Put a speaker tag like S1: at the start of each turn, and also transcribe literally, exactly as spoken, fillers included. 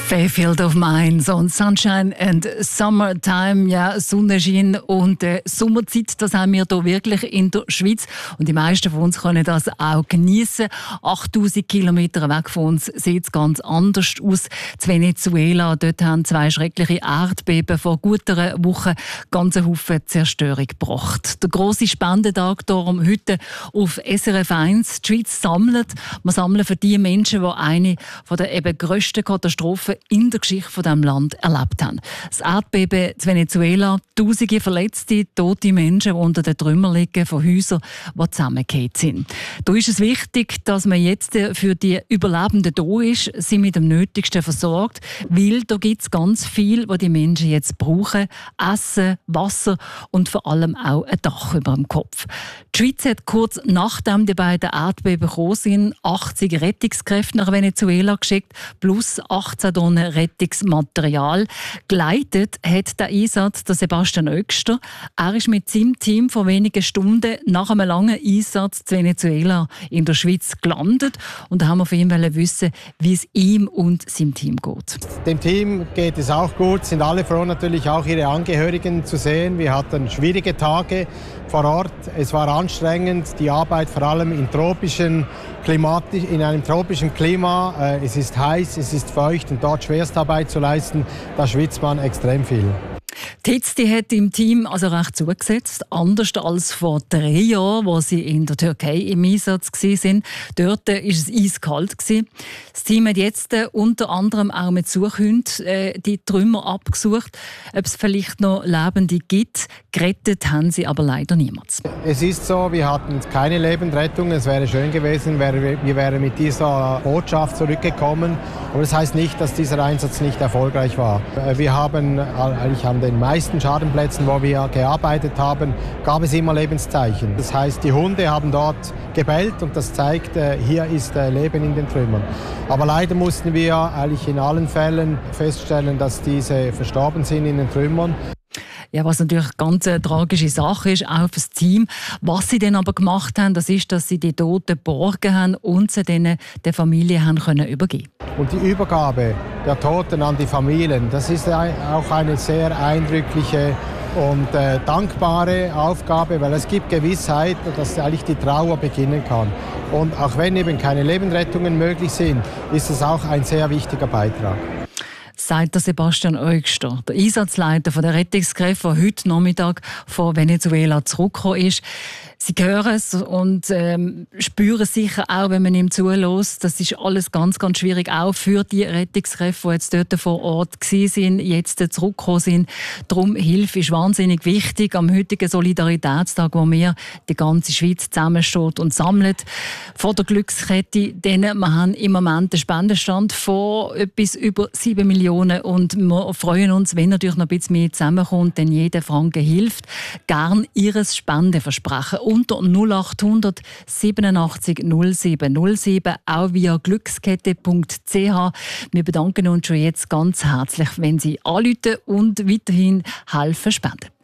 S1: Fairfield of Mine, so ein Sunshine and Summertime, ja, Sonnenschein und äh, Sommerzeit, das haben wir hier wirklich in der Schweiz und die meisten von uns können das auch genießen. achttausend Kilometer weg von uns sieht es ganz anders aus. In Venezuela, dort haben zwei schreckliche Erdbeben vor gut einer Woche ganze Haufen Zerstörung gebracht. Der grosse Spendentag darum heute auf S R F eins. Die Schweiz sammelt. Wir sammeln für die Menschen, die eine von der eben grössten Katastrophen in der Geschichte von diesem Land erlebt haben. Das Erdbeben in Venezuela, tausende Verletzte, tote Menschen, die unter den Trümmern liegen von Häusern, die zusammengefallen sind. Da ist es wichtig, dass man jetzt für die Überlebenden da ist, sie mit dem Nötigsten versorgt, weil da gibt es ganz viel, was die Menschen jetzt brauchen. Essen, Wasser und vor allem auch ein Dach über dem Kopf. Die Schweiz hat kurz nachdem die beiden Erdbeben gekommen sind, achtzig Rettungskräfte nach Venezuela geschickt, plus achtzehn Tonnen Rettungsmaterial. Geleitet hat der Einsatz der Sebastian Oegster. Er ist mit seinem Team vor wenigen Stunden nach einem langen Einsatz in Venezuela in der Schweiz gelandet. Und da haben wir von ihm wissen, wie es ihm und seinem Team geht.
S2: Dem Team geht es auch gut, sind alle froh, natürlich auch ihre Angehörigen zu sehen. Wir hatten schwierige Tage vor Ort. Es war anstrengend, die Arbeit vor allem in, tropischen Klimati- in einem tropischen Klima. Es ist heiß, es ist feucht und dort Schwerstarbeit zu leisten, da schwitzt man extrem viel.
S1: Die Hitze die hat im Team also recht zugesetzt, anders als vor drei Jahren, wo sie in der Türkei im Einsatz waren. Dort war es eiskalt. Das Team hat jetzt unter anderem auch mit Suchhunden äh, die Trümmer abgesucht, ob es vielleicht noch Lebende gibt. Gerettet haben sie aber leider niemand.
S2: Es ist so, wir hatten keine Lebendrettung. Es wäre schön gewesen, wir wären mit dieser Botschaft zurückgekommen. Aber das heißt nicht, dass dieser Einsatz nicht erfolgreich war. Wir haben eigentlich an den meisten Schadenplätzen, wo wir gearbeitet haben, gab es immer Lebenszeichen. Das heißt, die Hunde haben dort gebellt und das zeigt, hier ist Leben in den Trümmern. Aber leider mussten wir eigentlich in allen Fällen feststellen, dass diese verstorben sind in den Trümmern.
S1: Ja, was natürlich eine ganz tragische Sache ist, auch für das Team. Was sie dann aber gemacht haben, das ist, dass sie die Toten geborgen haben und sie denen der Familie haben können übergeben.
S2: Und die Übergabe der Toten an die Familien, das ist auch eine sehr eindrückliche und äh, dankbare Aufgabe, weil es gibt Gewissheit, dass eigentlich die Trauer beginnen kann. Und auch wenn eben keine Lebendrettungen möglich sind, ist es auch ein sehr wichtiger Beitrag.
S1: Sagt der Sebastian Oegster, der Einsatzleiter der Rettungskräfte, der heute Nachmittag von Venezuela zurückgekommen ist. Sie hören es und ähm, spüren sicher auch, wenn man ihm zuhört. Das ist alles ganz, ganz schwierig, auch für die Rettungskräfte, die jetzt dort vor Ort waren, jetzt zurückgekommen sind. Darum, Hilfe ist wahnsinnig wichtig am heutigen Solidaritätstag, wo wir die ganze Schweiz zusammensteht und sammelt. Vor der Glückskette, denn wir haben im Moment einen Spendenstand von etwas über sieben Millionen und wir freuen uns, wenn natürlich noch ein bisschen mehr zusammenkommt, denn jeder Franken hilft. Gern Ihres Spendenversprechen unter null acht hundert siebenundachtzig null sieben null sieben, auch via glückskette punkt c h. Wir bedanken uns schon jetzt ganz herzlich, wenn Sie anrufen und weiterhin helfen spenden.